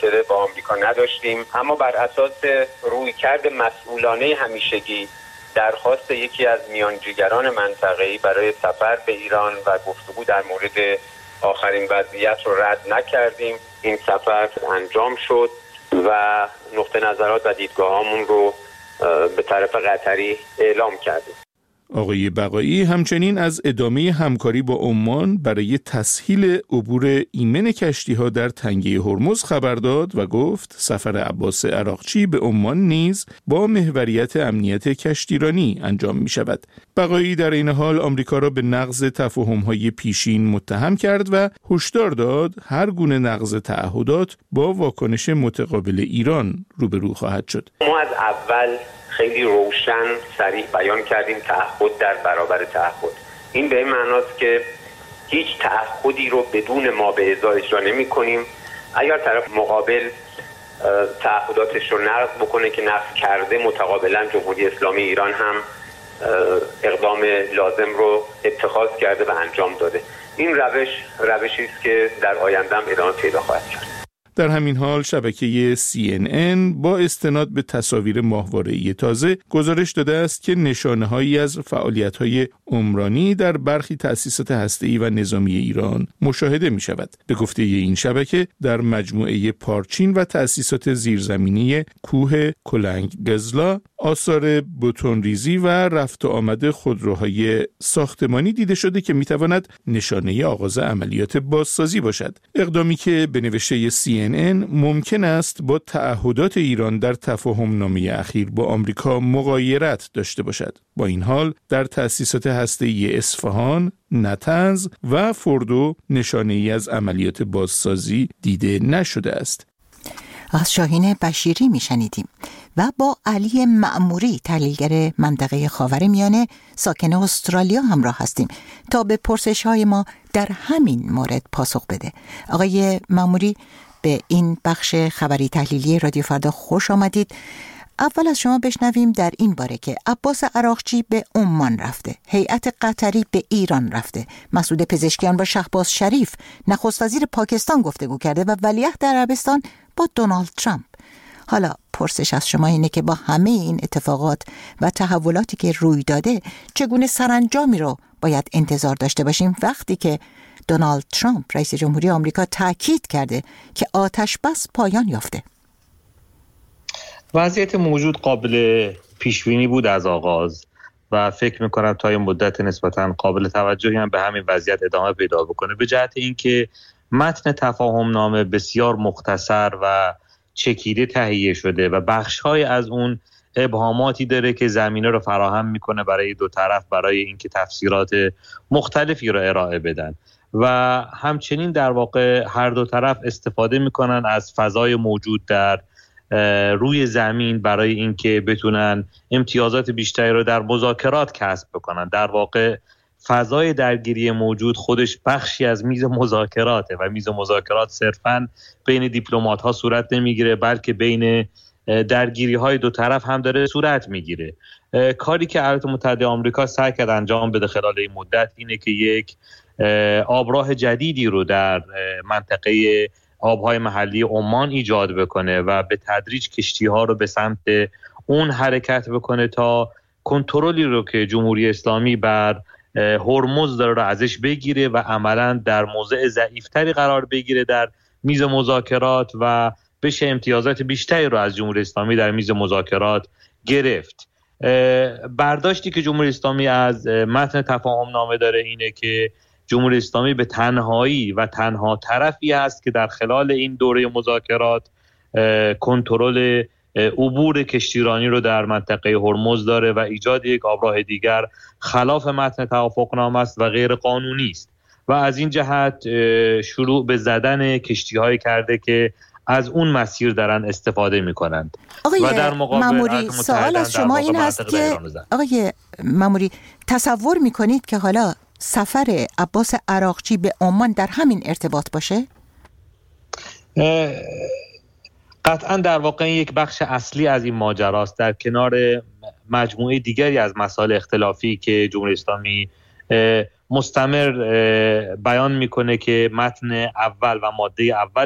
مذاکره با آمریکا نداشتیم، اما بر اساس رویکرد مسئولانه همیشگی درخواست یکی از میانجیگران منطقه‌ای برای سفر به ایران و گفتگو در مورد آخرین وضعیت رو رد نکردیم. این سفر انجام شد و نقطه نظرات و دیدگاهامون رو به طرف قطری اعلام کردیم. آقای بقایی همچنین از ادامه همکاری با عمان برای تسهیل عبور ایمن کشتی‌ها در تنگه هرمز خبر داد و گفت سفر عباس عراقچی به عمان نیز با محوریت امنیت کشتیرانی انجام می شود. بقایی در این حال آمریکا را به نقض تفاهم‌های پیشین متهم کرد و هشدار داد هر گونه نقض تعهدات با واکنش متقابل ایران روبرو خواهد شد. ما از اول خیلی روشن صریح بیان کردیم تعهد در برابر تعهد. این به این معناست که هیچ تعهدی رو بدون ما به ازای اجرا نمی کنیم. اگر طرف مقابل تعهداتش رو نقض بکنه که نقض کرده، متقابلا جمهوری اسلامی ایران هم اقدام لازم رو اتخاذ کرده و انجام داده. این روشی است که در آینده هم ادامه پیدا خواهد کرد. در همین حال شبکه CNN با استناد به تصاویر ماهواره‌ای تازه گزارش داده است که نشانه‌هایی از فعالیت‌های عمرانی در برخی تأسیسات هسته‌ای و نظامی ایران مشاهده می‌شود. به گفته این شبکه در مجموعه پارچین و تأسیسات زیرزمینی کوه کلنگگزلا آثار بتون‌ریزی و رفت و آمد خودروهای ساختمانی دیده شده که می‌تواند نشانه آغاز عملیات بازسازی باشد. اقدامی که به نوشته CNN ممکن است با تعهدات ایران در تفاهم‌نامه اخیر با آمریکا مغایرت داشته باشد. با این حال در تأسیسات هسته‌ای اصفهان، نطنز و فردو نشانه‌ای از عملیات بازسازی دیده نشده است. از شاهین بشیری میشنیدیم و با علی مأموری تحلیلگر منطقه خاورمیانه ساکن استرالیا همراه هستیم تا به پرسش‌های ما در همین مورد پاسخ بده. آقای مأموری، به این بخش خبری تحلیلی رادیو فردا خوش آمدید. اول از شما بشنویم در این باره که عباس عراقچی به عمان رفته، هیئت قطری به ایران رفته، مسعود پزشکیان با شهباز شریف نخست وزیر پاکستان گفتگو کرده و ولیعهد عربستان با دونالد ترامپ. حالا پرسش از شما اینه که با همه این اتفاقات و تحولاتی که روی داده چگونه سرانجامی رو باید انتظار داشته باشیم وقتی که دونالد ترامپ رئیس جمهوری آمریکا تاکید کرده که آتش بس پایان یافته؟ وضعیت موجود قابل پیشبینی بود از آغاز و فکر میکنم تا این مدت نسبتاً قابل توجهی هم به همین وضعیت ادامه پیدا بکنه، به جهت اینکه متن تفاهم نامه بسیار مختصر و چکیده تهیه شده و بخش‌های از اون ابهاماتی داره که زمینه رو فراهم میکنه برای دو طرف برای اینکه تفسیرات مختلفی رو ارائه بدن و همچنین در واقع هر دو طرف استفاده میکنن از فضای موجود در روی زمین برای اینکه بتونن امتیازات بیشتری رو در مذاکرات کسب بکنن. در واقع فضای درگیری موجود خودش بخشی از میز مذاکراته و میز مذاکرات صرفاً بین دیپلمات‌ها صورت نمیگیره، بلکه بین درگیری‌های دو طرف هم داره صورت میگیره. کاری که ایالات متحده آمریکا سعی کرد انجام بده خلال این مدت اینه که یک آبراه جدیدی رو در منطقه آبهای محلی عمان ایجاد بکنه و به تدریج کشتی‌ها رو به سمت اون حرکت بکنه تا کنترلی رو که جمهوری اسلامی بر هرمز داره رو ازش بگیره و عملاً در موضع ضعیف‌تری قرار بگیره در میز مذاکرات و بشه امتیازات بیشتری رو از جمهوری اسلامی در میز مذاکرات گرفت. برداشتی که جمهوری اسلامی از متن تفاهم نامه داره اینه که جمهوری اسلامی به تنهایی و تنها طرفی است که در خلال این دوره مذاکرات کنترل عبور کشتیرانی رو در منطقه هرمز داره و ایجاد یک آبراه دیگر خلاف متن توافقنامه است و غیر قانونی است و از این جهت شروع به زدن کشتی‌هایی کرده که از اون مسیر دارن استفاده میکنند. و در مأموری، سوال از شما این هست که آقای مأموری تصور میکنید که حالا سفر عباس عراقچی به عمان در همین ارتباط باشه؟ قطعا در واقع یک بخش اصلی از این ماجراست، در کنار مجموعه دیگری از مسائل اختلافی که جمهوری اسلامی مستمر بیان میکنه که متن اول و ماده اول